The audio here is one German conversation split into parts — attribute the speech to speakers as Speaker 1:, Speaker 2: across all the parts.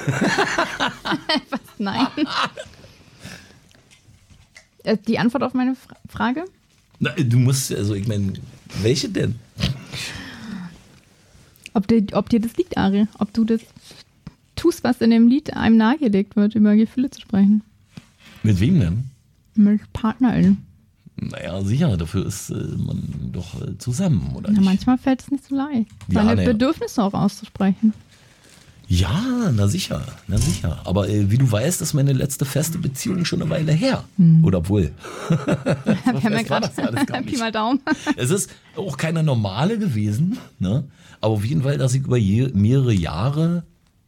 Speaker 1: Was? Nein. Die Antwort auf meine Frage?
Speaker 2: Na, du musst, also ich meine, welche denn?
Speaker 1: Ob dir das liegt, Ari. Ob du das tust, was in dem Lied einem nahegelegt wird, über Gefühle zu sprechen.
Speaker 2: Mit wem denn?
Speaker 1: Mit PartnerInnen.
Speaker 2: Naja, sicher, dafür ist man doch zusammen, oder
Speaker 1: Na,
Speaker 2: nicht?
Speaker 1: manchmal fällt es nicht so leicht,
Speaker 2: Ja,
Speaker 1: seine Bedürfnisse auch auszusprechen.
Speaker 2: Ja, na sicher. Aber wie du weißt, ist meine letzte feste Beziehung schon eine Weile her. Oder obwohl.
Speaker 1: Wir haben ja gerade Pi mal Daumen.
Speaker 2: Es ist auch keine normale gewesen, ne? Aber auf jeden Fall, dass ich über mehrere Jahre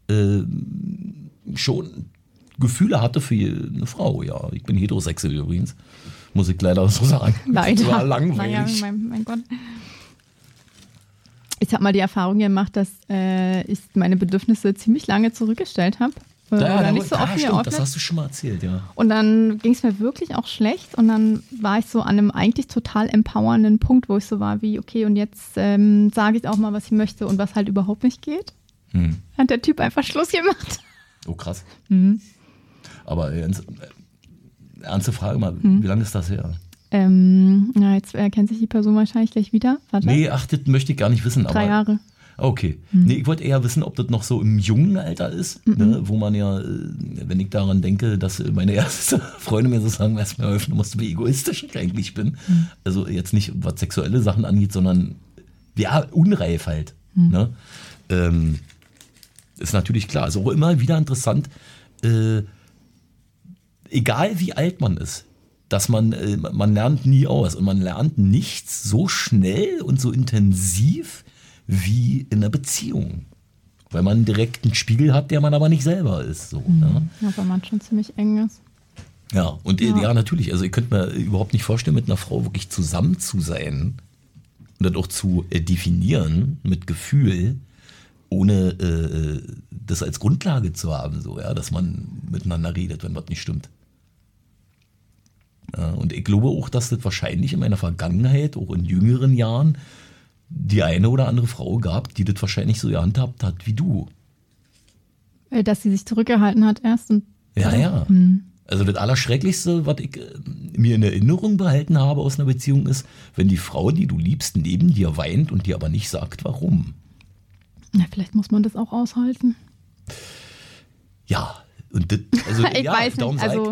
Speaker 2: schon Gefühle hatte für eine Frau. Ja, ich bin heterosexuell übrigens, muss ich leider so sagen.
Speaker 1: Leider.
Speaker 2: Das war langweilig.
Speaker 1: Naja, mein Gott. Ich habe mal die Erfahrung gemacht, dass ich meine Bedürfnisse ziemlich lange zurückgestellt habe. Nicht so offen
Speaker 2: stimmt, das hast du schon mal erzählt, ja.
Speaker 1: Und dann ging es mir wirklich auch schlecht und dann war ich so an einem eigentlich total empowernden Punkt, wo ich so war wie, okay, und jetzt sage ich auch mal, was ich möchte und was halt überhaupt nicht geht. Hat der Typ einfach Schluss gemacht.
Speaker 2: Oh, krass. Aber ernste Frage mal, wie lange ist das her?
Speaker 1: Jetzt erkennt sich die Person wahrscheinlich gleich wieder. Warte.
Speaker 2: Nee, das möchte ich gar nicht wissen.
Speaker 1: 3 Jahre.
Speaker 2: Okay. Nee, ich wollte eher wissen, ob das noch so im jungen Alter ist, ne, wo man ja, wenn ich daran denke, dass meine erste Freundin mir so sagen, was mir helfen musste, wie egoistisch ich eigentlich bin. Also jetzt nicht, was sexuelle Sachen angeht, sondern ja, unreif halt. Ne? Ist natürlich klar. Ist auch immer wieder interessant, egal wie alt man ist, dass man lernt nie aus und man lernt nichts so schnell und so intensiv wie in einer Beziehung. Weil man direkt einen Spiegel hat, der man aber nicht selber ist. So, ne?
Speaker 1: Ja, weil man schon ziemlich eng ist.
Speaker 2: Ja, und ja, natürlich. Also ihr könnt mir überhaupt nicht vorstellen, mit einer Frau wirklich zusammen zu sein und das auch zu definieren mit Gefühl, ohne das als Grundlage zu haben, so, ja, dass man miteinander redet, wenn was nicht stimmt. Ja, und ich glaube auch, dass das wahrscheinlich in meiner Vergangenheit, auch in jüngeren Jahren, die eine oder andere Frau gab, die das wahrscheinlich so gehandhabt hat wie du.
Speaker 1: Dass sie sich zurückgehalten hat erst. Und
Speaker 2: Ja. Also das Allerschrecklichste, was ich mir in Erinnerung behalten habe aus einer Beziehung ist, wenn die Frau, die du liebst, neben dir weint und dir aber nicht sagt, warum.
Speaker 1: Na, vielleicht muss man das auch aushalten.
Speaker 2: Ja, und das, also
Speaker 1: Ich weiß nicht,
Speaker 2: darum sag
Speaker 1: also